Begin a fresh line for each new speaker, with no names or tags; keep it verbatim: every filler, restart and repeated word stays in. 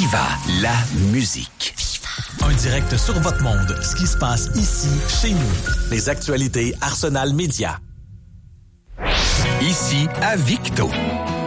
Viva la musique.
Un direct sur votre monde, ce qui se passe ici, chez nous. Les actualités Arsenal Média.
Ici à Victo.